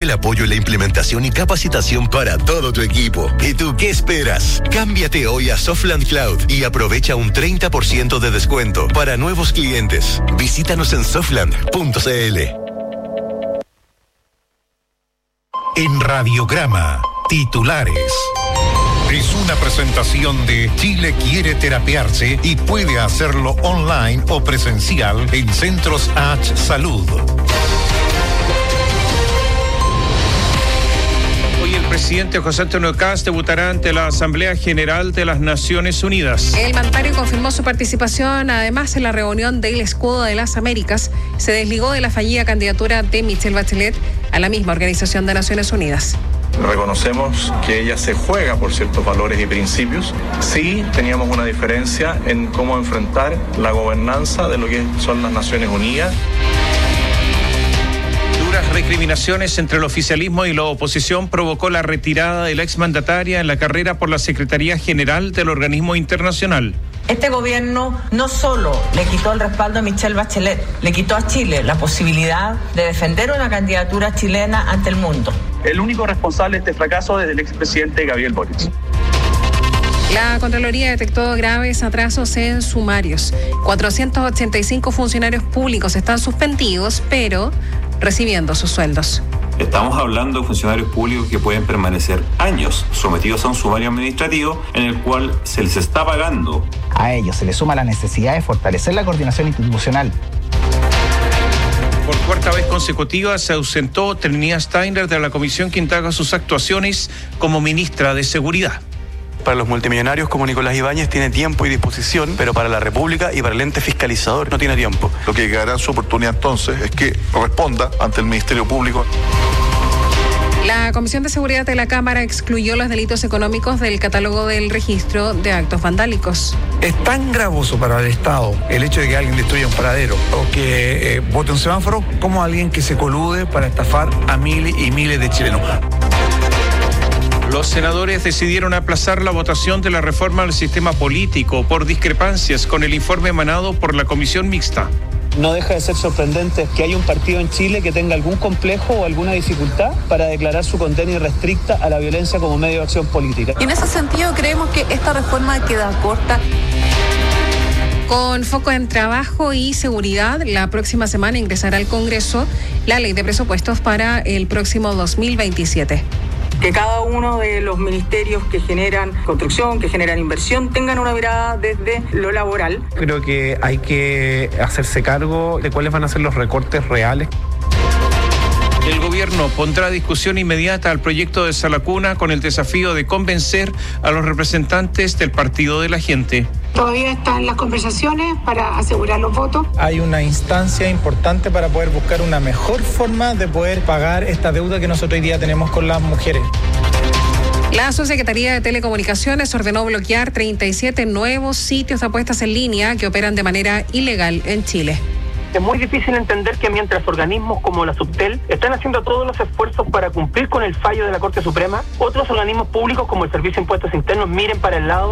el apoyo en la implementación y capacitación para todo tu equipo. ¿Y tú qué esperas? Cámbiate hoy a Softland Cloud y aprovecha un 30% de descuento para nuevos clientes. Visítanos en softland.cl. En Radiograma, titulares. Es una presentación de Chile quiere terapiarse y puede hacerlo online o presencial en Centros H Salud. Hoy el presidente José Antonio Kast debutará ante la Asamblea General de las Naciones Unidas. El mandatario confirmó su participación además en la reunión del Escudo de las Américas. Se desligó de la fallida candidatura de Michelle Bachelet a la misma Organización de Naciones Unidas. Reconocemos que ella se juega por ciertos valores y principios. Sí teníamos una diferencia en cómo enfrentar la gobernanza de lo que son las Naciones Unidas. Duras recriminaciones entre el oficialismo y la oposición provocó la retirada de la exmandataria en la carrera por la Secretaría General del organismo internacional. Este gobierno no solo le quitó el respaldo a Michelle Bachelet, le quitó a Chile la posibilidad de defender una candidatura chilena ante el mundo. El único responsable de este fracaso es el expresidente Gabriel Boric. La Contraloría detectó graves atrasos en sumarios. 485 funcionarios públicos están suspendidos, pero recibiendo sus sueldos. Estamos hablando de funcionarios públicos que pueden permanecer años sometidos a un sumario administrativo en el cual se les está pagando. A ello se le suma la necesidad de fortalecer la coordinación institucional. Por cuarta vez consecutiva se ausentó Trinidad Steiner de la comisión que indaga sus actuaciones como ministra de Seguridad. Para los multimillonarios como Nicolás Ibáñez tiene tiempo y disposición, pero para la República y para el ente fiscalizador no tiene tiempo. Lo que quedará en su oportunidad entonces es que responda ante el Ministerio Público. La Comisión de Seguridad de la Cámara excluyó los delitos económicos del catálogo del registro de actos vandálicos. Es tan gravoso para el Estado el hecho de que alguien destruya un paradero o que bote un semáforo como alguien que se colude para estafar a miles y miles de chilenos. Los senadores decidieron aplazar la votación de la reforma al sistema político por discrepancias con el informe emanado por la Comisión Mixta. No deja de ser sorprendente que haya un partido en Chile que tenga algún complejo o alguna dificultad para declarar su condena irrestricta a la violencia como medio de acción política. Y en ese sentido creemos que esta reforma queda corta. Con foco en trabajo y seguridad, la próxima semana ingresará al Congreso la ley de presupuestos para el próximo 2027. Que cada uno de los ministerios que generan construcción, que generan inversión, tengan una mirada desde lo laboral. Creo que hay que hacerse cargo de cuáles van a ser los recortes reales. El gobierno pondrá a discusión inmediata al proyecto de Sala Cuna con el desafío de convencer a los representantes del Partido de la Gente. Todavía están las conversaciones para asegurar los votos. Hay una instancia importante para poder buscar una mejor forma de poder pagar esta deuda que nosotros hoy día tenemos con las mujeres. La Subsecretaría de Telecomunicaciones ordenó bloquear 37 nuevos sitios de apuestas en línea que operan de manera ilegal en Chile. Es muy difícil entender que mientras organismos como la Subtel están haciendo todos los esfuerzos para cumplir con el fallo de la Corte Suprema, otros organismos públicos como el Servicio de Impuestos Internos miren para el lado.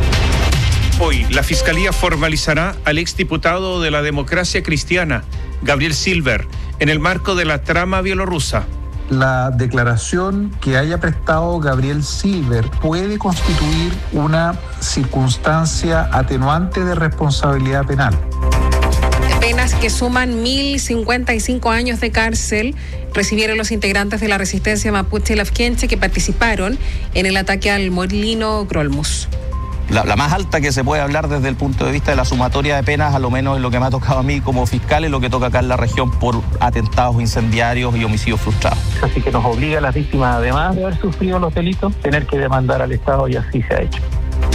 Hoy, la Fiscalía formalizará al exdiputado de la Democracia Cristiana, Gabriel Silver, en el marco de la trama bielorrusa. La declaración que haya prestado Gabriel Silver puede constituir una circunstancia atenuante de responsabilidad penal. Penas que suman 1.055 años de cárcel recibieron los integrantes de la resistencia mapuche lafkenche que participaron en el ataque al molino Grolmus. La más alta que se puede hablar desde el punto de vista de la sumatoria de penas, a lo menos es lo que me ha tocado a mí como fiscal, es lo que toca acá en la región por atentados incendiarios y homicidios frustrados. Así que nos obliga a las víctimas, además de haber sufrido los delitos, tener que demandar al Estado y así se ha hecho.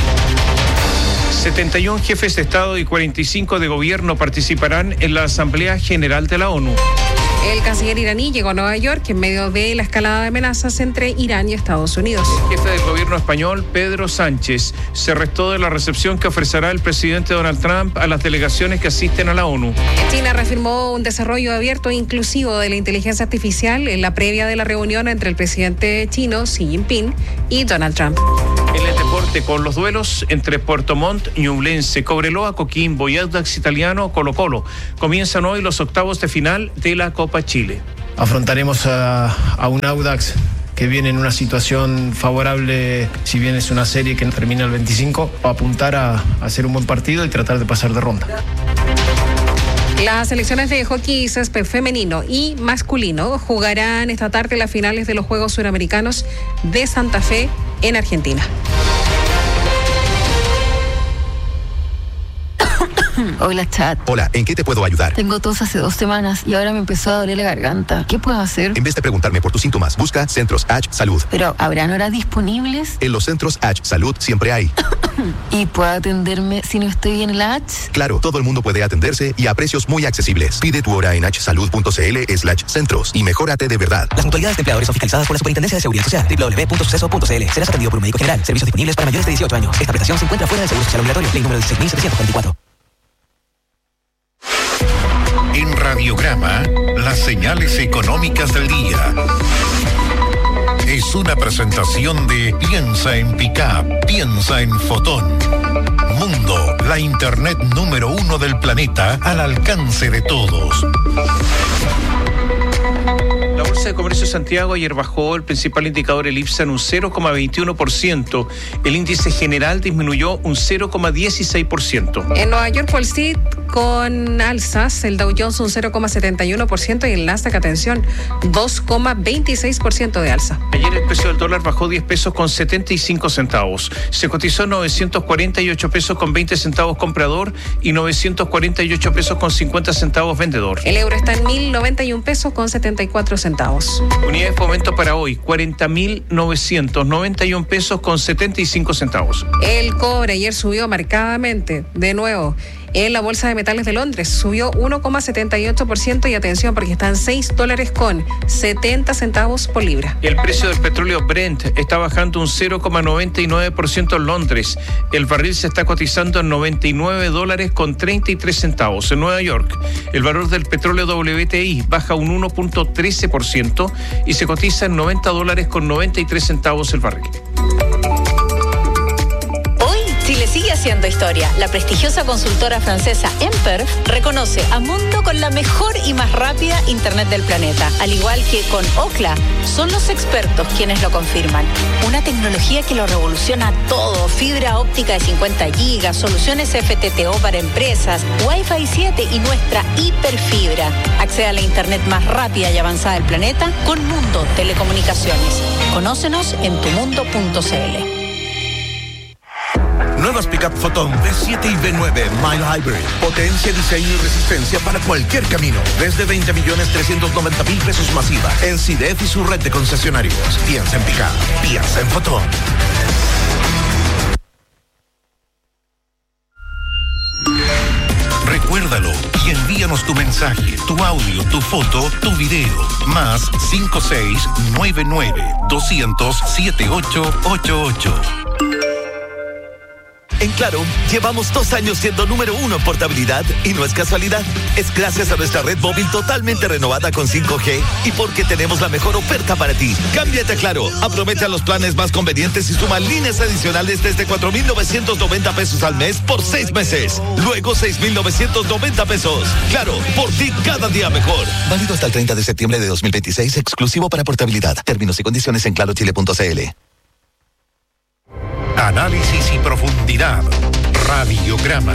71 jefes de Estado y 45 de gobierno participarán en la Asamblea General de la ONU. El canciller iraní llegó a Nueva York en medio de la escalada de amenazas entre Irán y Estados Unidos. El jefe del gobierno español, Pedro Sánchez, se restó de la recepción que ofrecerá el presidente Donald Trump a las delegaciones que asisten a la ONU. China reafirmó un desarrollo abierto e inclusivo de la inteligencia artificial en la previa de la reunión entre el presidente chino Xi Jinping y Donald Trump. En el deporte, con los duelos entre Puerto Montt, Ñublense, Cobreloa, Coquimbo y Audax Italiano, Colo-Colo, comienzan hoy los octavos de final de la Copa Chile. afrontaremos a un Audax que viene en una situación favorable, si bien es una serie que termina el 25, apuntar a hacer un buen partido y tratar de pasar de ronda. Las selecciones de hockey césped femenino y masculino jugarán esta tarde las finales de los Juegos Suramericanos de Santa Fe en Argentina. Hola, chat. Hola, ¿en qué te puedo ayudar? Tengo tos hace 2 semanas y ahora me empezó a doler la garganta. ¿Qué puedo hacer? En vez de preguntarme por tus síntomas, busca Centros H Salud. Pero, ¿habrán horas disponibles? En los Centros H Salud siempre hay. ¿Y puedo atenderme si no estoy en el H? Claro, todo el mundo puede atenderse y a precios muy accesibles. Pide tu hora en hsalud.cl/centros y mejórate de verdad. Las mutualidades de empleadores son fiscalizadas por la Superintendencia de Seguridad Social. www.suceso.cl. Serás atendido por un médico general. Servicios disponibles para mayores de 18 años. Esta prestación se encuentra fuera del Seguro Social Obligatorio. Ley número 16.744. En Radiograma, las señales económicas del día. Es una presentación de Piensa en Pickup, piensa en Fotón. Mundo, la internet número 1 del planeta al alcance de todos. La Bolsa de Comercio de Santiago ayer bajó el principal indicador, el IPSA, en un 0,21%. El índice general disminuyó un 0,16%. En Nueva York, Wall Street con alzas, el Dow Jones un 0,71% y el Nasdaq, atención, 2,26% de alza. Ayer el precio del dólar bajó 10 pesos con 75 centavos. Se cotizó 948 pesos con 20 centavos comprador y 948 pesos con 50 centavos vendedor. El euro está en 1.091 pesos con 74 centavos. Unidad de fomento para hoy, 40.991 pesos con 75 centavos. El cobre ayer subió marcadamente, de nuevo. En la Bolsa de Metales de Londres subió 1,78% y atención porque están $6 con 70 centavos por libra. El precio del petróleo Brent está bajando un 0,99% en Londres. El barril se está cotizando en $99 con 33 centavos. En Nueva York, el valor del petróleo WTI baja un 1,13% y se cotiza en $90 con 93 centavos el barril. Chile sigue haciendo historia. La prestigiosa consultora francesa Emper reconoce a Mundo con la mejor y más rápida internet del planeta. Al igual que con Ookla, son los expertos quienes lo confirman. Una tecnología que lo revoluciona todo. Fibra óptica de 50 gigas, soluciones FTTO para empresas, Wi-Fi 7 y nuestra hiperfibra. Accede a la internet más rápida y avanzada del planeta con Mundo Telecomunicaciones. Conócenos en tumundo.cl. Nuevas Pickup Fotón B7 y B9 Mile Hybrid. Potencia, diseño y resistencia para cualquier camino. Desde 20.390.000 pesos masiva. En CIDEF y su red de concesionarios. Piensa en Pickup. Piensa en Fotón. Recuérdalo y envíanos tu mensaje, tu audio, tu foto, tu video. Más 5699-200-7888. En Claro, llevamos 2 años siendo número 1 en portabilidad y no es casualidad. Es gracias a nuestra red móvil totalmente renovada con 5G y porque tenemos la mejor oferta para ti. Cámbiate a Claro, aprovecha los planes más convenientes y suma líneas adicionales desde 4.990 pesos al mes por 6 meses. Luego 6.990 pesos. Claro, por ti cada día mejor. Válido hasta el 30 de septiembre de 2026, exclusivo para portabilidad. Términos y condiciones en clarochile.cl. Análisis y profundidad. Radiograma.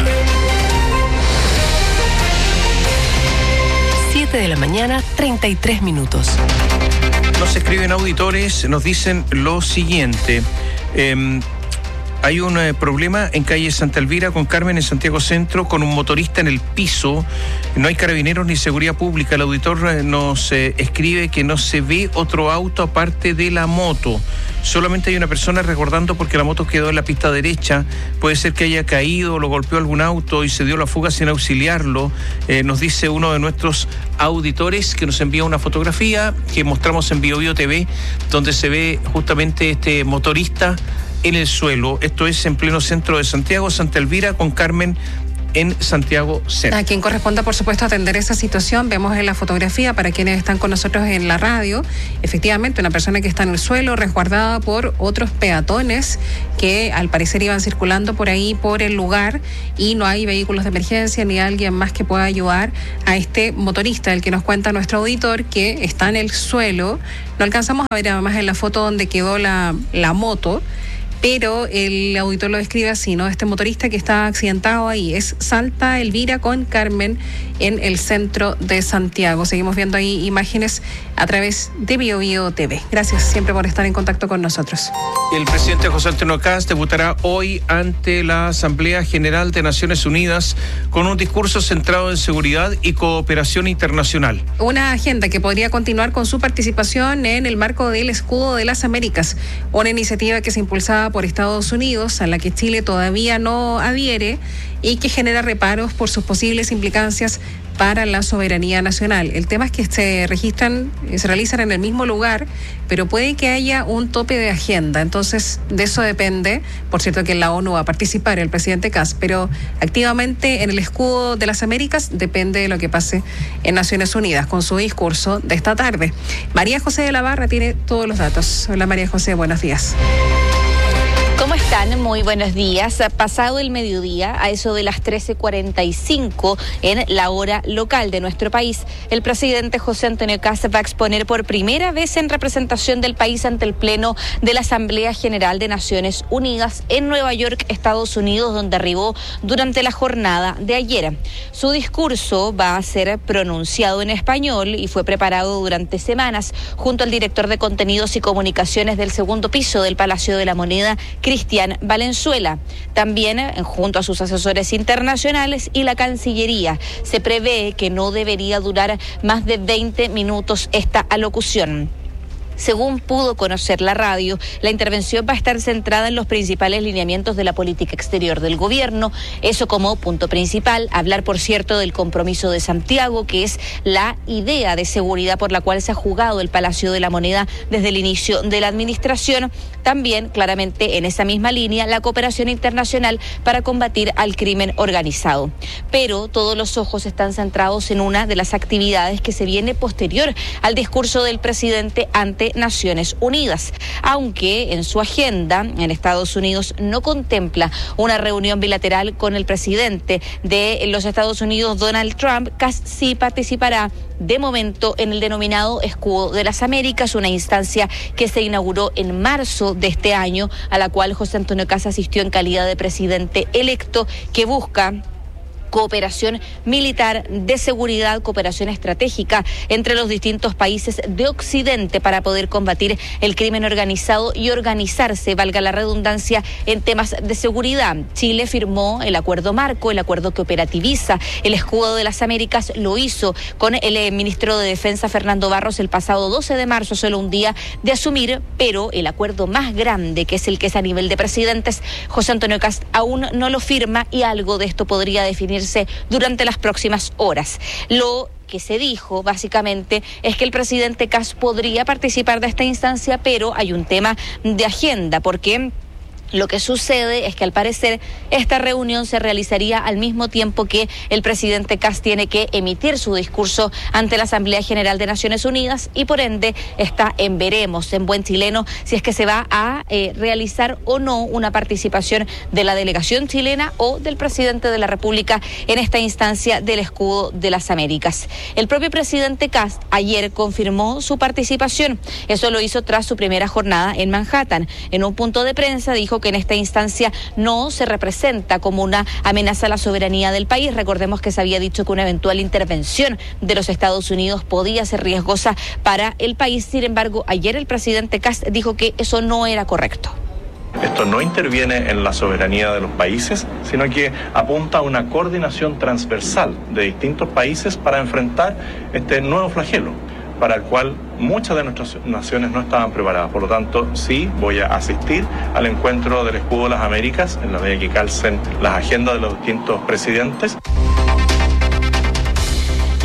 7 de la mañana, 33 minutos. Nos escriben auditores, nos dicen lo siguiente. Hay un problema en calle Santa Elvira con Carmen en Santiago Centro con un motorista en el piso. No hay carabineros ni seguridad pública. El auditor nos escribe que no se ve otro auto aparte de la moto. Solamente hay una persona resguardando porque la moto quedó en la pista derecha. Puede ser que haya caído, lo golpeó algún auto y se dio la fuga sin auxiliarlo. Nos dice uno de nuestros auditores que nos envía una fotografía que mostramos en Bio Bio TV, donde se ve justamente este motorista en el suelo. Esto es en pleno centro de Santiago, Santa Elvira con Carmen en Santiago Centro. A quien corresponda, por supuesto, atender esa situación, vemos en la fotografía, para quienes están con nosotros en la radio, efectivamente una persona que está en el suelo, resguardada por otros peatones que al parecer iban circulando por ahí, por el lugar, y no hay vehículos de emergencia ni alguien más que pueda ayudar a este motorista, el que nos cuenta nuestro auditor, que está en el suelo. No alcanzamos a ver además en la foto donde quedó la moto, pero el auditor lo describe así, ¿no? Este motorista que está accidentado ahí es Salta Elvira con Carmen en el centro de Santiago. Seguimos viendo ahí imágenes a través de BioBio TV. Gracias siempre por estar en contacto con nosotros. El presidente José Antonio Kast debutará hoy ante la Asamblea General de Naciones Unidas con un discurso centrado en seguridad y cooperación internacional. Una agenda que podría continuar con su participación en el marco del Escudo de las Américas, una iniciativa que se impulsaba por Estados Unidos, a la que Chile todavía no adhiere y que genera reparos por sus posibles implicancias para la soberanía nacional. El tema es que se realizan en el mismo lugar, pero puede que haya un tope de agenda. Entonces, de eso depende. Por cierto, que en la ONU va a participar el presidente Kast, pero activamente en el Escudo de las Américas depende de lo que pase en Naciones Unidas con su discurso de esta tarde. María José de la Barra tiene todos los datos. Hola María José, buenos días. ¿Cómo están? Muy buenos días. Pasado el mediodía, a eso de las 13:45 en la hora local de nuestro país, el presidente José Antonio Kast va a exponer por primera vez en representación del país ante el Pleno de la Asamblea General de Naciones Unidas en Nueva York, Estados Unidos, donde arribó durante la jornada de ayer. Su discurso va a ser pronunciado en español y fue preparado durante semanas junto al director de Contenidos y Comunicaciones del segundo piso del Palacio de la Moneda, Cristian Valenzuela, también junto a sus asesores internacionales y la Cancillería. Se prevé que no debería durar más de 20 minutos esta alocución. Según pudo conocer la radio, la intervención va a estar centrada en los principales lineamientos de la política exterior del gobierno. Eso como punto principal. Hablar, por cierto, del compromiso de Santiago, que es la idea de seguridad por la cual se ha jugado el Palacio de la Moneda desde el inicio de la administración. También, claramente, en esa misma línea, la cooperación internacional para combatir al crimen organizado. Pero todos los ojos están centrados en una de las actividades que se viene posterior al discurso del presidente ante Naciones Unidas, aunque en su agenda en Estados Unidos no contempla una reunión bilateral con el presidente de los Estados Unidos, Donald Trump. Kast sí participará de momento en el denominado Escudo de las Américas, una instancia que se inauguró en marzo de este año, a la cual José Antonio Kast asistió en calidad de presidente electo, que busca cooperación militar, de seguridad, cooperación estratégica entre los distintos países de Occidente para poder combatir el crimen organizado y organizarse, valga la redundancia, en temas de seguridad. Chile firmó el acuerdo marco, el acuerdo que operativiza el Escudo de las Américas. Lo hizo con el ministro de Defensa, Fernando Barros, el pasado 12 de marzo, solo un día de asumir, pero el acuerdo más grande, que es el que es a nivel de presidentes, José Antonio Kast aún no lo firma, y algo de esto podría definirse durante las próximas horas. Lo que se dijo básicamente es que el presidente Kast podría participar de esta instancia, pero hay un tema de agenda, porque lo que sucede es que al parecer esta reunión se realizaría al mismo tiempo que el presidente Kast tiene que emitir su discurso ante la Asamblea General de Naciones Unidas, y por ende está en veremos, en buen chileno, si es que se va a realizar o no una participación de la delegación chilena o del presidente de la República en esta instancia del Escudo de las Américas. El propio presidente Kast ayer confirmó su participación. Eso lo hizo tras su primera jornada en Manhattan. En un punto de prensa dijo que en esta instancia no se representa como una amenaza a la soberanía del país. Recordemos que se había dicho que una eventual intervención de los Estados Unidos podía ser riesgosa para el país. Sin embargo, ayer el presidente Kast dijo que eso no era correcto. Esto no interviene en la soberanía de los países, sino que apunta a una coordinación transversal de distintos países para enfrentar este nuevo flagelo, para el cual muchas de nuestras naciones no estaban preparadas. Por lo tanto, sí voy a asistir al encuentro del Escudo de las Américas en la medida que calcen las agendas de los distintos presidentes.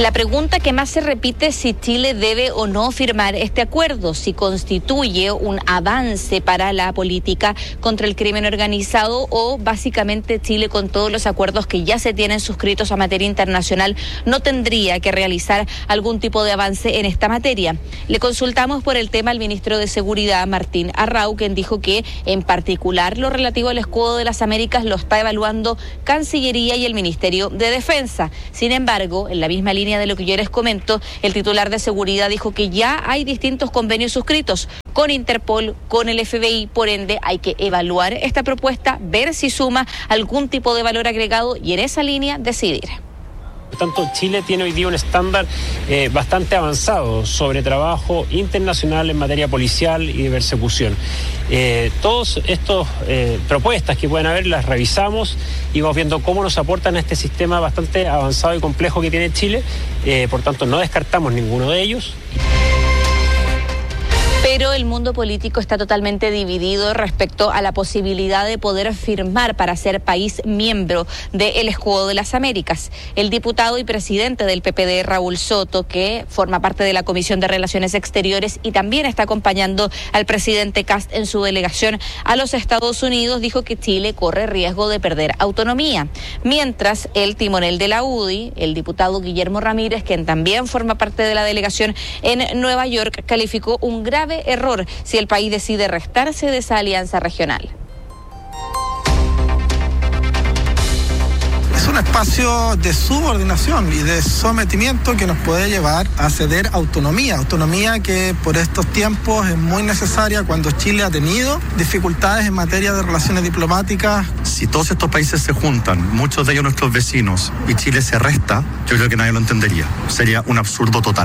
La pregunta que más se repite es si Chile debe o no firmar este acuerdo, si constituye un avance para la política contra el crimen organizado o básicamente Chile, con todos los acuerdos que ya se tienen suscritos a materia internacional, no tendría que realizar algún tipo de avance en esta materia. Le consultamos por el tema al ministro de Seguridad, Martín Arrau, quien dijo que en particular lo relativo al escudo de las Américas lo está evaluando Cancillería y el Ministerio de Defensa. Sin embargo, en la misma línea de lo que yo les comento, el titular de Seguridad dijo que ya hay distintos convenios suscritos con Interpol, con el FBI, por ende hay que evaluar esta propuesta, ver si suma algún tipo de valor agregado y en esa línea decidir. Por tanto, Chile tiene hoy día un estándar bastante avanzado sobre trabajo internacional en materia policial y de persecución. Todas estas propuestas que pueden haber las revisamos y vamos viendo cómo nos aportan a este sistema bastante avanzado y complejo que tiene Chile. Por tanto, no descartamos ninguno de ellos. Pero el mundo político está totalmente dividido respecto a la posibilidad de poder firmar para ser país miembro del Escudo de las Américas. El diputado y presidente del PPD, Raúl Soto, que forma parte de la Comisión de Relaciones Exteriores y también está acompañando al presidente Kast en su delegación a los Estados Unidos, dijo que Chile corre riesgo de perder autonomía. Mientras el timonel de la UDI, el diputado Guillermo Ramírez, quien también forma parte de la delegación en Nueva York, calificó un grave error si el país decide restarse de esa alianza regional. Es un espacio de subordinación y de sometimiento que nos puede llevar a ceder autonomía que por estos tiempos es muy necesaria cuando Chile ha tenido dificultades en materia de relaciones diplomáticas. Si todos estos países se juntan, muchos de ellos nuestros vecinos, y Chile se resta, yo creo que nadie lo entendería. Sería un absurdo total.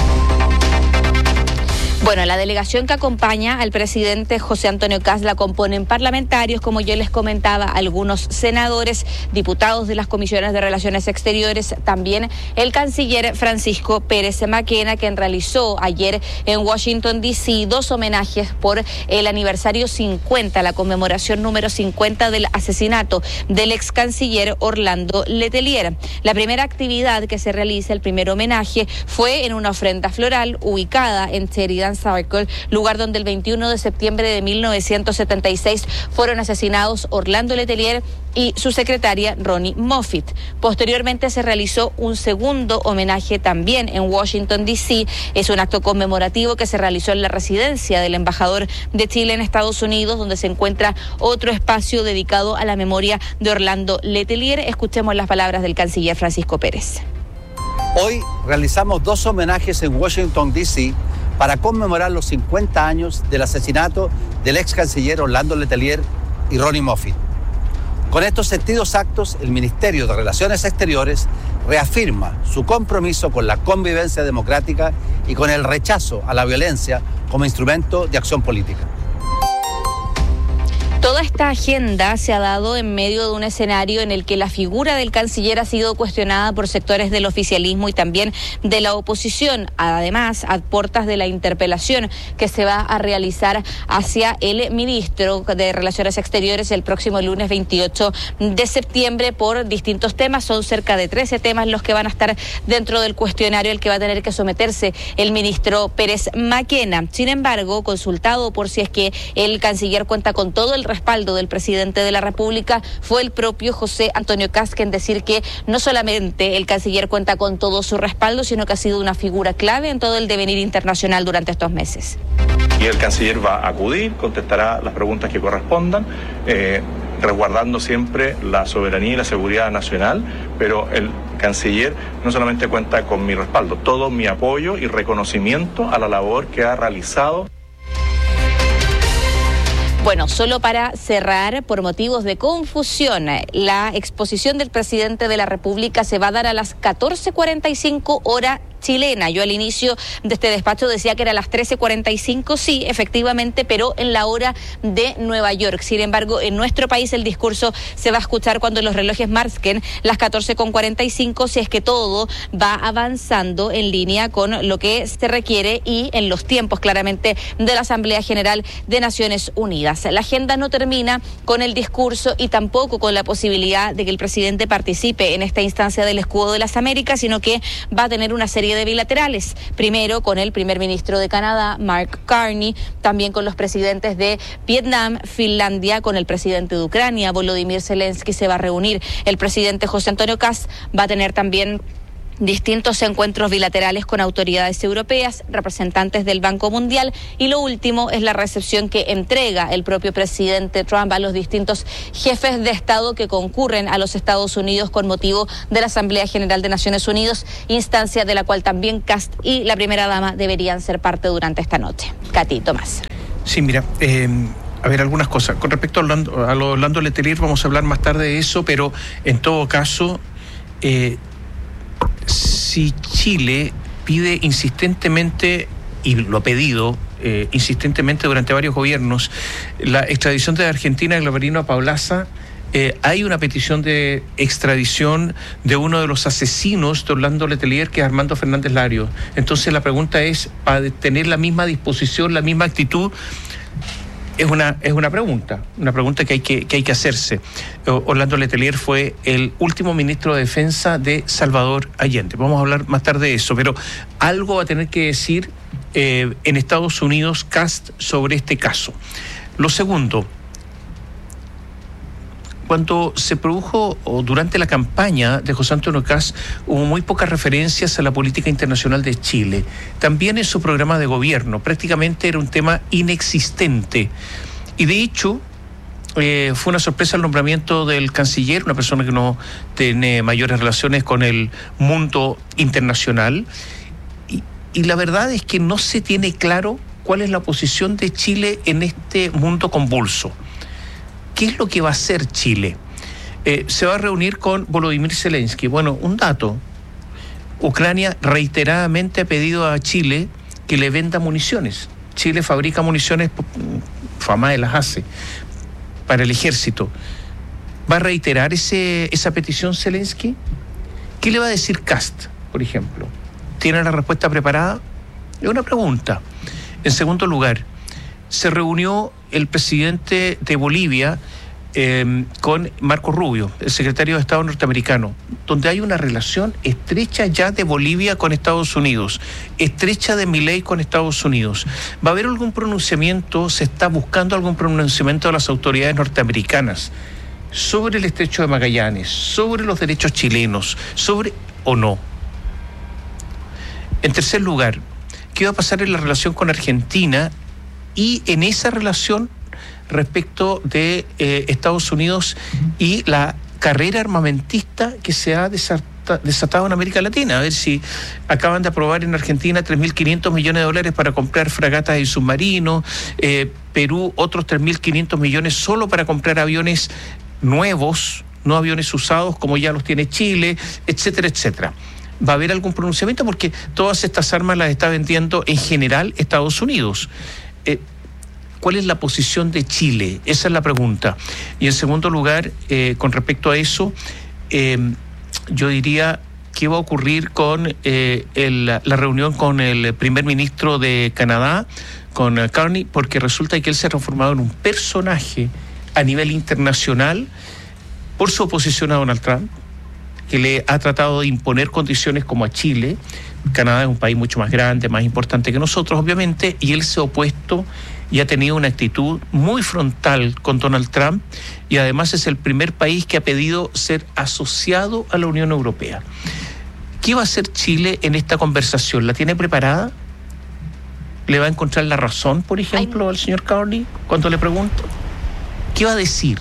Bueno, la delegación que acompaña al presidente José Antonio Kast la componen parlamentarios, como yo les comentaba, algunos senadores, diputados de las comisiones de Relaciones Exteriores, también el canciller Francisco Pérez Maquena, quien realizó ayer en Washington, D.C., 2 homenajes por el aniversario 50, la conmemoración número 50 del asesinato del ex canciller Orlando Letelier. La primera actividad que se realiza, el primer homenaje, fue en una ofrenda floral ubicada en Sheridan Circle, lugar donde el 21 de septiembre de 1976 fueron asesinados Orlando Letelier y su secretaria Ronnie Moffitt. Posteriormente se realizó un segundo homenaje también en Washington, D.C. Es un acto conmemorativo que se realizó en la residencia del embajador de Chile en Estados Unidos, donde se encuentra otro espacio dedicado a la memoria de Orlando Letelier. Escuchemos las palabras del canciller Francisco Pérez. Hoy realizamos 2 homenajes en Washington, D.C., para conmemorar los 50 años del asesinato del ex canciller Orlando Letelier y Ronnie Moffitt. Con estos sentidos actos, el Ministerio de Relaciones Exteriores reafirma su compromiso con la convivencia democrática y con el rechazo a la violencia como instrumento de acción política. Toda esta agenda se ha dado en medio de un escenario en el que la figura del canciller ha sido cuestionada por sectores del oficialismo y también de la oposición. Además, a puertas de la interpelación que se va a realizar hacia el ministro de Relaciones Exteriores el próximo lunes 28 de septiembre por distintos temas. Son cerca de 13 temas los que van a estar dentro del cuestionario al que va a tener que someterse el ministro Pérez Maquena. Sin embargo, consultado por si es que el canciller cuenta con todo el respaldo del presidente de la República, fue el propio José Antonio Kast en decir que no solamente el canciller cuenta con todo su respaldo, sino que ha sido una figura clave en todo el devenir internacional durante estos meses. Y el canciller va a acudir, contestará las preguntas que correspondan, resguardando siempre la soberanía y la seguridad nacional, pero el canciller no solamente cuenta con mi respaldo, todo mi apoyo y reconocimiento a la labor que ha realizado. Bueno, solo para cerrar, por motivos de confusión, la exposición del presidente de la República se va a dar a las 14:45 hora chilena. Yo al inicio de este despacho decía que era a las 13:45, sí, efectivamente, pero en la hora de Nueva York. Sin embargo, en nuestro país el discurso se va a escuchar cuando los relojes marquen las 14:45, si es que todo va avanzando en línea con lo que se requiere y en los tiempos claramente de la Asamblea General de Naciones Unidas. La agenda no termina con el discurso y tampoco con la posibilidad de que el presidente participe en esta instancia del Escudo de las Américas, sino que va a tener una serie de bilaterales. Primero con el primer ministro de Canadá, Mark Carney, también con los presidentes de Vietnam, Finlandia, con el presidente de Ucrania, Volodymyr Zelensky se va a reunir. El presidente José Antonio Kast va a tener también distintos encuentros bilaterales con autoridades europeas, representantes del Banco Mundial, y lo último es la recepción que entrega el propio presidente Trump a los distintos jefes de Estado que concurren a los Estados Unidos con motivo de la Asamblea General de Naciones Unidas, instancia de la cual también Kast y la primera dama deberían ser parte durante esta noche. Katy, Tomás. Sí, mira, a ver, algunas cosas. Con respecto a lo Orlando Letelier, vamos a hablar más tarde de eso, pero en todo caso, si Chile pide insistentemente, y lo ha pedido insistentemente durante varios gobiernos, la extradición de Argentina de Glavarino a Paulaza, hay una petición de extradición de uno de los asesinos de Orlando Letelier, que es Armando Fernández Larios. Entonces la pregunta es, para tener la misma disposición, la misma actitud, es una pregunta que hay que hacerse. Orlando Letelier fue el último ministro de Defensa de Salvador Allende. Vamos a hablar más tarde de eso, pero algo va a tener que decir en Estados Unidos Kast sobre este caso. Lo segundo, cuando se produjo o durante la campaña de José Antonio Kast hubo muy pocas referencias a la política internacional de Chile. También en su programa de gobierno prácticamente era un tema inexistente. Y de hecho fue una sorpresa el nombramiento del canciller, una persona que no tiene mayores relaciones con el mundo internacional. Y la verdad es que no se tiene claro cuál es la posición de Chile en este mundo convulso. ¿Qué es lo que va a hacer Chile? Se va a reunir con Volodymyr Zelensky. Bueno, un dato. Ucrania reiteradamente ha pedido a Chile que le venda municiones. Chile fabrica municiones, FAMAE las hace, para el ejército. ¿Va a reiterar esa petición Zelensky? ¿Qué le va a decir Kast, por ejemplo? ¿Tiene la respuesta preparada? Es una pregunta. En segundo lugar, se reunió el presidente de Bolivia con Marco Rubio, el secretario de Estado norteamericano, donde hay una relación estrecha ya de Bolivia con Estados Unidos, estrecha de Milei con Estados Unidos. ¿Va a haber algún pronunciamiento, se está buscando algún pronunciamiento de las autoridades norteamericanas sobre el estrecho de Magallanes, sobre los derechos chilenos, sobre o no? En tercer lugar, ¿qué va a pasar en la relación con Argentina y en esa relación respecto de Estados Unidos y la carrera armamentista que se ha desatado en América Latina? A ver si acaban de aprobar en Argentina 3.500 millones de dólares para comprar fragatas y submarinos, Perú otros 3.500 millones solo para comprar aviones nuevos, no aviones usados como ya los tiene Chile, etcétera, etcétera. ¿Va a haber algún pronunciamiento? Porque todas estas armas las está vendiendo en general Estados Unidos. ¿Cuál es la posición de Chile? Esa es la pregunta. Y en segundo lugar, con respecto a eso, yo diría, ¿qué va a ocurrir con la reunión con el primer ministro de Canadá, con Carney? Porque resulta que él se ha transformado en un personaje a nivel internacional por su oposición a Donald Trump, que le ha tratado de imponer condiciones como a Chile. Canadá es un país mucho más grande, más importante que nosotros, obviamente, y él se ha opuesto y ha tenido una actitud muy frontal con Donald Trump, y además es el primer país que ha pedido ser asociado a la Unión Europea. ¿Qué va a hacer Chile en esta conversación? ¿La tiene preparada? ¿Le va a encontrar la razón, por ejemplo, al señor Carney cuando le pregunto? ¿Qué va a decir?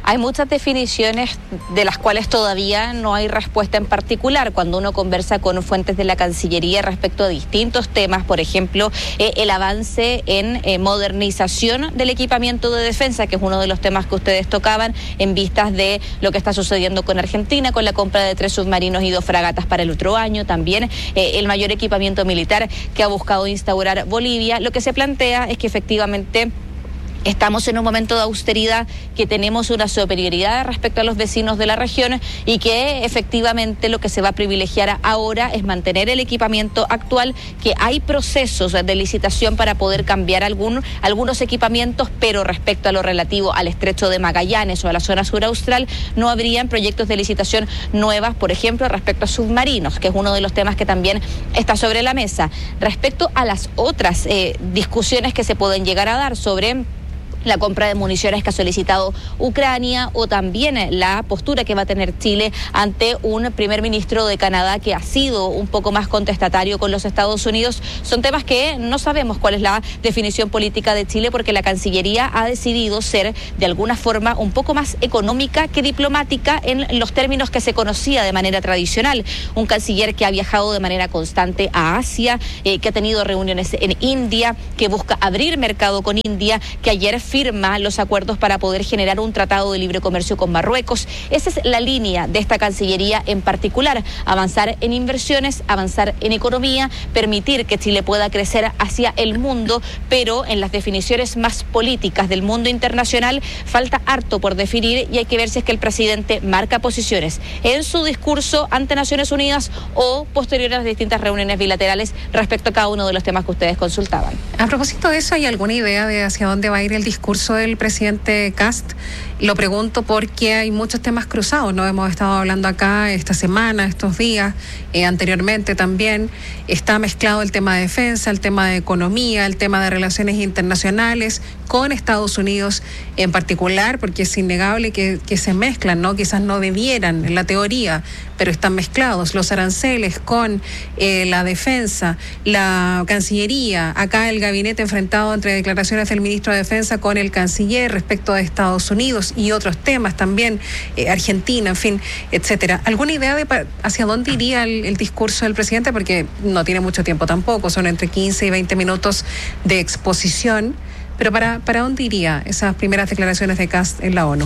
Hay muchas definiciones de las cuales todavía no hay respuesta en particular. Cuando uno conversa con fuentes de la Cancillería respecto a distintos temas, por ejemplo, el avance en modernización del equipamiento de defensa, que es uno de los temas que ustedes tocaban en vistas de lo que está sucediendo con Argentina, con la compra de 3 submarinos y 2 fragatas para el otro año, también el mayor equipamiento militar que ha buscado instaurar Bolivia. Lo que se plantea es que efectivamente estamos en un momento de austeridad, que tenemos una superioridad respecto a los vecinos de la región y que efectivamente lo que se va a privilegiar ahora es mantener el equipamiento actual, que hay procesos de licitación para poder cambiar algunos equipamientos, pero respecto a lo relativo al estrecho de Magallanes o a la zona sur austral, no habrían proyectos de licitación nuevas, por ejemplo, respecto a submarinos, que es uno de los temas que también está sobre la mesa. Respecto a las otras discusiones que se pueden llegar a dar sobre la compra de municiones que ha solicitado Ucrania, o también la postura que va a tener Chile ante un primer ministro de Canadá que ha sido un poco más contestatario con los Estados Unidos, son temas que no sabemos cuál es la definición política de Chile, porque la Cancillería ha decidido ser de alguna forma un poco más económica que diplomática en los términos que se conocía de manera tradicional. Un canciller que ha viajado de manera constante a Asia, que ha tenido reuniones en India, que busca abrir mercado con India, que ayer firma los acuerdos para poder generar un tratado de libre comercio con Marruecos. Esa es la línea de esta Cancillería en particular: avanzar en inversiones, avanzar en economía, permitir que Chile pueda crecer hacia el mundo, pero en las definiciones más políticas del mundo internacional falta harto por definir, y hay que ver si es que el presidente marca posiciones en su discurso ante Naciones Unidas o posterior a las distintas reuniones bilaterales respecto a cada uno de los temas que ustedes consultaban. A propósito de eso, ¿hay alguna idea de hacia dónde va a ir el discurso del presidente Kast? Lo pregunto porque hay muchos temas cruzados, ¿no? Hemos estado hablando acá esta semana, estos días, anteriormente también. Está mezclado el tema de defensa, el tema de economía, el tema de relaciones internacionales con Estados Unidos en particular, porque es innegable que se mezclan, ¿no? Quizás no debieran en la teoría, pero están mezclados los aranceles con la defensa, la Cancillería, acá el gabinete enfrentado entre declaraciones del ministro de Defensa con el canciller respecto a Estados Unidos y otros temas también, Argentina, en fin, etcétera. ¿Alguna idea de hacia dónde iría el discurso del presidente? Porque no tiene mucho tiempo tampoco, son entre 15 y 20 minutos de exposición, pero ¿para dónde iría esas primeras declaraciones de Kast en la ONU?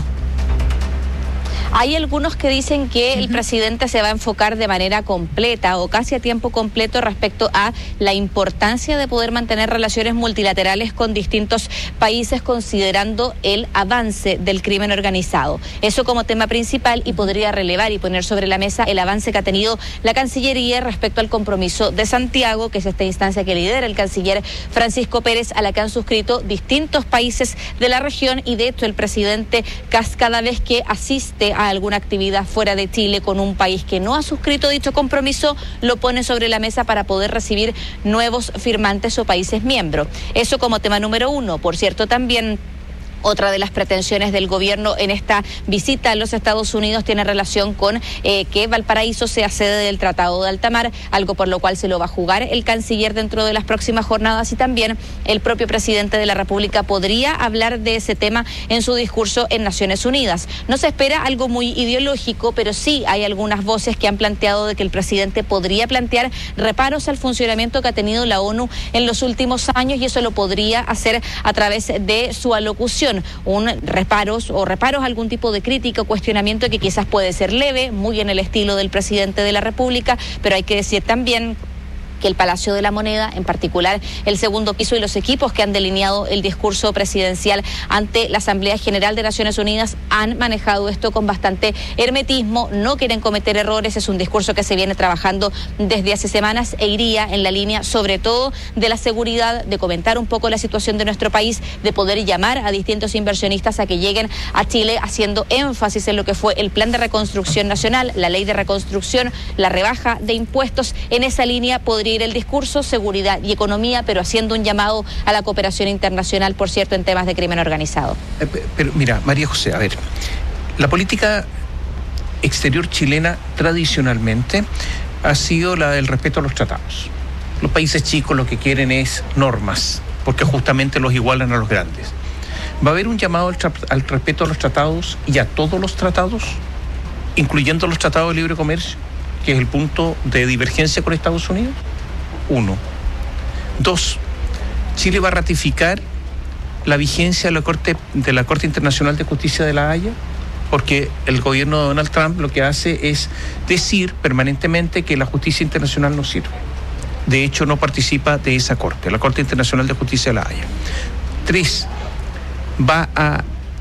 Hay algunos que dicen que el presidente se va a enfocar de manera completa o casi a tiempo completo respecto a la importancia de poder mantener relaciones multilaterales con distintos países, considerando el avance del crimen organizado. Eso como tema principal, y podría relevar y poner sobre la mesa el avance que ha tenido la Cancillería respecto al compromiso de Santiago, que es esta instancia que lidera el canciller Francisco Pérez, a la que han suscrito distintos países de la región, y de hecho el presidente Kast, cada vez que asiste a alguna actividad fuera de Chile con un país que no ha suscrito dicho compromiso, lo pone sobre la mesa para poder recibir nuevos firmantes o países miembros. Eso como tema número 1. Por cierto, también otra de las pretensiones del gobierno en esta visita a los Estados Unidos tiene relación con que Valparaíso sea sede del Tratado de Alta Mar, algo por lo cual se lo va a jugar el canciller dentro de las próximas jornadas, y también el propio presidente de la República podría hablar de ese tema en su discurso en Naciones Unidas. No se espera algo muy ideológico, pero sí hay algunas voces que han planteado de que el presidente podría plantear reparos al funcionamiento que ha tenido la ONU en los últimos años, y eso lo podría hacer a través de su alocución. Reparos a algún tipo de crítica o cuestionamiento que quizás puede ser leve, muy en el estilo del presidente de la República, pero hay que decir también que el Palacio de la Moneda, en particular el segundo piso y los equipos que han delineado el discurso presidencial ante la Asamblea General de Naciones Unidas, han manejado esto con bastante hermetismo, no quieren cometer errores. Es un discurso que se viene trabajando desde hace semanas e iría en la línea sobre todo de la seguridad, de comentar un poco la situación de nuestro país, de poder llamar a distintos inversionistas a que lleguen a Chile, haciendo énfasis en lo que fue el Plan de Reconstrucción Nacional, la Ley de Reconstrucción, la rebaja de impuestos. En esa línea podría ir el discurso, seguridad y economía, pero haciendo un llamado a la cooperación internacional, por cierto, en temas de crimen organizado. Pero mira, María José, a ver, la política exterior chilena tradicionalmente ha sido la del respeto a los tratados. Los países chicos lo que quieren es normas, porque justamente los igualan a los grandes. ¿Va a haber un llamado al respeto a los tratados y a todos los tratados, incluyendo los tratados de libre comercio, que es el punto de divergencia con Estados Unidos? 1. 2. ¿Chile va a ratificar la vigencia de la Corte Internacional de Justicia de La Haya? Porque el gobierno de Donald Trump lo que hace es decir permanentemente que la justicia internacional no sirve. De hecho, no participa de esa corte, la Corte Internacional de Justicia de La Haya. 3. Va a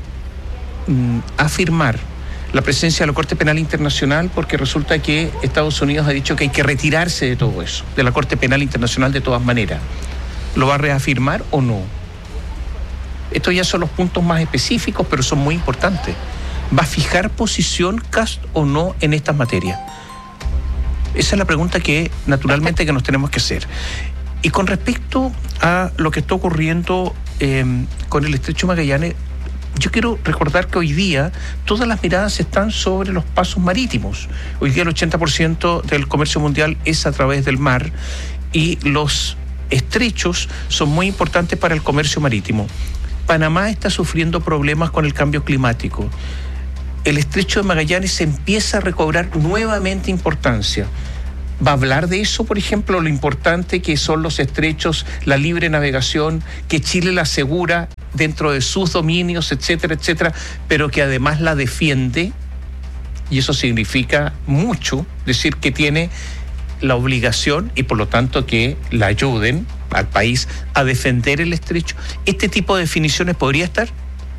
afirmar la presencia de la Corte Penal Internacional, porque resulta que Estados Unidos ha dicho que hay que retirarse de todo eso, de la Corte Penal Internacional de todas maneras. ¿Lo va a reafirmar o no? Estos ya son los puntos más específicos, pero son muy importantes. ¿Va a fijar posición Kast o no en estas materias? Esa es la pregunta que naturalmente que nos tenemos que hacer. Y con respecto a lo que está ocurriendo con el Estrecho de Magallanes, yo quiero recordar que hoy día todas las miradas están sobre los pasos marítimos. Hoy día el 80% del comercio mundial es a través del mar y los estrechos son muy importantes para el comercio marítimo. Panamá está sufriendo problemas con el cambio climático. El Estrecho de Magallanes empieza a recobrar nuevamente importancia. ¿Va a hablar de eso, por ejemplo, lo importante que son los estrechos, la libre navegación, que Chile la asegura dentro de sus dominios, etcétera, etcétera, pero que además la defiende? Y eso significa mucho, decir que tiene la obligación y por lo tanto que la ayuden al país a defender el estrecho. ¿Este tipo de definiciones podría estar?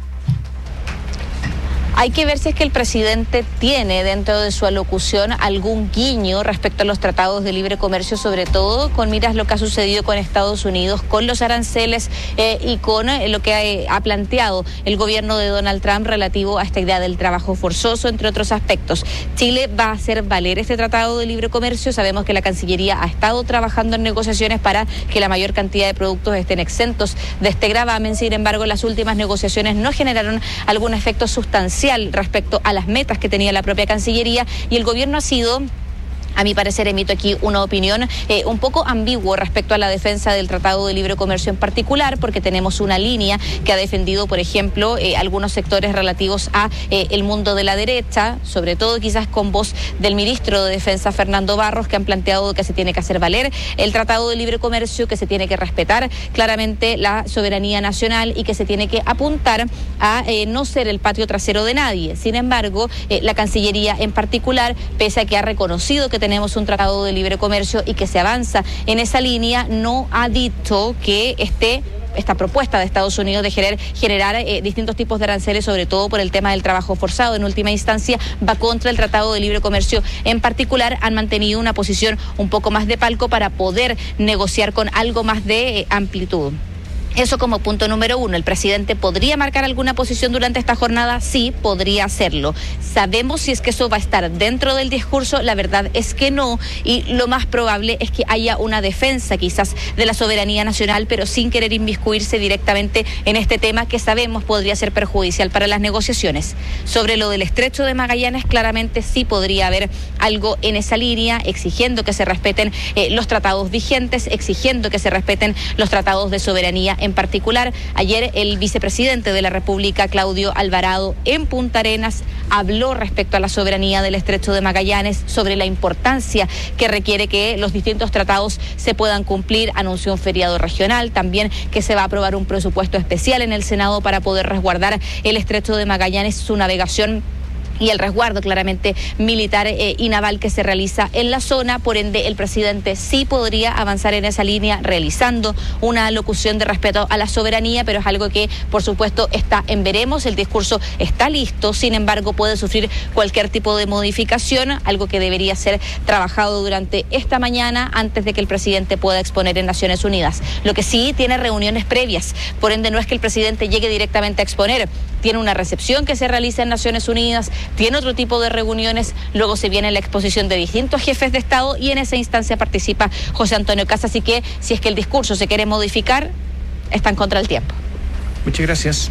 Hay que ver si es que el presidente tiene dentro de su alocución algún guiño respecto a los tratados de libre comercio, sobre todo con miras lo que ha sucedido con Estados Unidos, con los aranceles y con lo que ha planteado el gobierno de Donald Trump relativo a esta idea del trabajo forzoso, entre otros aspectos. Chile va a hacer valer este tratado de libre comercio. Sabemos que la Cancillería ha estado trabajando en negociaciones para que la mayor cantidad de productos estén exentos de este gravamen. Sin embargo, las últimas negociaciones no generaron algún efecto sustancial respecto a las metas que tenía la propia Cancillería, y el gobierno ha sido, a mi parecer, emito aquí una opinión un poco ambiguo respecto a la defensa del Tratado de Libre Comercio en particular, porque tenemos una línea que ha defendido, por ejemplo, algunos sectores relativos a el mundo de la derecha, sobre todo quizás con voz del ministro de Defensa, Fernando Barros, que han planteado que se tiene que hacer valer el Tratado de Libre Comercio, que se tiene que respetar claramente la soberanía nacional y que se tiene que apuntar a no ser el patio trasero de nadie. Sin embargo, la Cancillería en particular, pese a que ha reconocido que tenemos un tratado de libre comercio y que se avanza en esa línea, no ha dicho que esta propuesta de Estados Unidos de generar distintos tipos de aranceles, sobre todo por el tema del trabajo forzado, en última instancia va contra el Tratado de Libre Comercio. En particular, han mantenido una posición un poco más de palco para poder negociar con algo más de amplitud. Eso como punto número 1. ¿El presidente podría marcar alguna posición durante esta jornada? Sí, podría hacerlo. ¿Sabemos si es que eso va a estar dentro del discurso? La verdad es que no, y lo más probable es que haya una defensa quizás de la soberanía nacional, pero sin querer inmiscuirse directamente en este tema que sabemos podría ser perjudicial para las negociaciones. Sobre lo del Estrecho de Magallanes, claramente sí podría haber algo en esa línea, exigiendo que se respeten los tratados vigentes, exigiendo que se respeten los tratados de soberanía. En particular, ayer el vicepresidente de la República, Claudio Alvarado, en Punta Arenas, habló respecto a la soberanía del Estrecho de Magallanes, sobre la importancia que requiere que los distintos tratados se puedan cumplir. Anunció un feriado regional, también que se va a aprobar un presupuesto especial en el Senado para poder resguardar el Estrecho de Magallanes, su navegación y el resguardo claramente militar y naval que se realiza en la zona. Por ende, el presidente sí podría avanzar en esa línea realizando una locución de respeto a la soberanía, pero es algo que por supuesto está en veremos. El discurso está listo, sin embargo puede sufrir cualquier tipo de modificación, algo que debería ser trabajado durante esta mañana antes de que el presidente pueda exponer en Naciones Unidas. Lo que sí, tiene reuniones previas, por ende no es que el presidente llegue directamente a exponer. Tiene una recepción que se realiza en Naciones Unidas, tiene otro tipo de reuniones, luego se viene la exposición de distintos jefes de Estado y en esa instancia participa José Antonio Kast. Así que si es que el discurso se quiere modificar, está en contra del tiempo. Muchas gracias.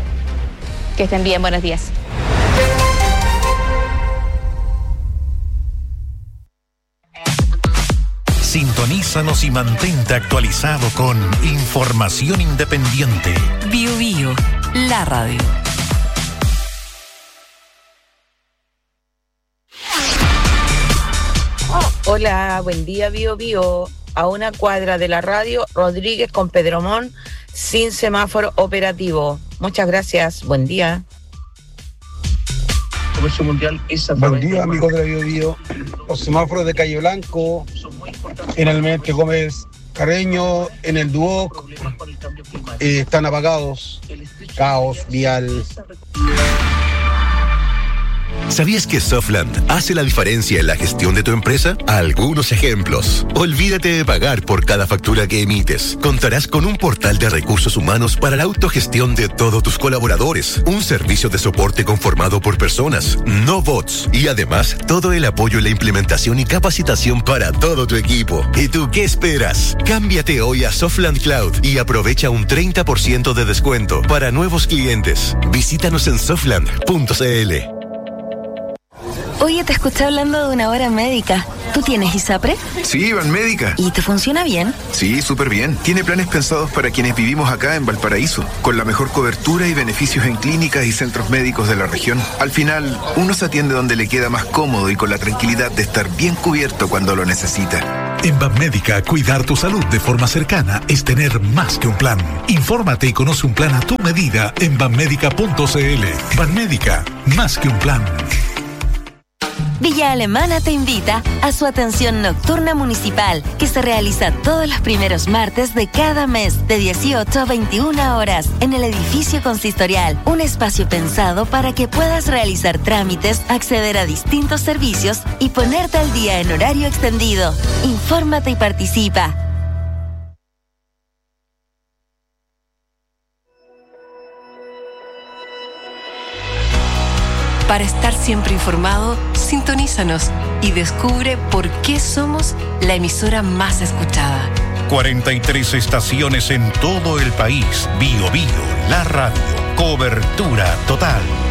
Que estén bien, buenos días. Sintonízanos y mantente actualizado con información independiente. Bio Bio. la radio. Hola, buen día, Bio Bio. A una cuadra de la radio Rodríguez con Pedromón, sin semáforo operativo. Muchas gracias, buen día. Comercio Mundial es buen día, amigos de la Bio Bio. Los semáforos de Calle Blanco, en el Almirante Gómez Carreño, en el Duoc, están apagados. Caos vial. ¿Sabías que Softland hace la diferencia en la gestión de tu empresa? Algunos ejemplos. Olvídate de pagar por cada factura que emites. Contarás con un portal de recursos humanos para la autogestión de todos tus colaboradores. Un servicio de soporte conformado por personas, no bots. Y además, todo el apoyo en la implementación y capacitación para todo tu equipo. ¿Y tú qué esperas? Cámbiate hoy a Softland Cloud y aprovecha un 30% de descuento para nuevos clientes. Visítanos en softland.cl. Oye, te escuché hablando de una hora médica. ¿Tú tienes ISAPRE? Sí, Banmédica. ¿Y te funciona bien? Sí, súper bien. Tiene planes pensados para quienes vivimos acá en Valparaíso, con la mejor cobertura y beneficios en clínicas y centros médicos de la región. Al final, uno se atiende donde le queda más cómodo y con la tranquilidad de estar bien cubierto cuando lo necesita. En Banmédica, cuidar tu salud de forma cercana es tener más que un plan. Infórmate y conoce un plan a tu medida en banmédica.cl. Banmédica, más que un plan. Villa Alemana te invita a su atención nocturna municipal, que se realiza todos los primeros martes de cada mes, de 18 a 21 horas, en el edificio consistorial. Un espacio pensado para que puedas realizar trámites, acceder a distintos servicios y ponerte al día en horario extendido. Infórmate y participa. Para estar siempre informado, sintonízanos y descubre por qué somos la emisora más escuchada. 43 estaciones en todo el país. Bio Bio, la radio. Cobertura total.